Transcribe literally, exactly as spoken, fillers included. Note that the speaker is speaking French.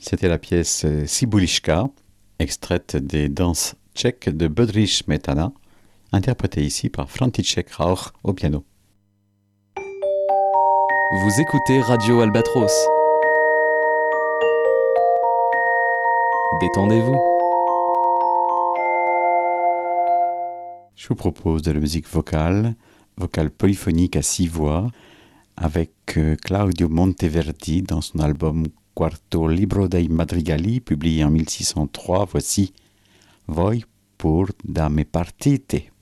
C'était la pièce Sibulichka, extraite des danses tchèques de Bedřich Smetana, interprétée ici par František Rauch au piano. Vous écoutez Radio Albatros. Détendez-vous. Je vous propose de la musique vocale, vocale polyphonique à six voix, avec Claudio Monteverdi dans son album Quarto Libro dei Madrigali, publié en mille six cent trois. Voici Voi pur da me partite.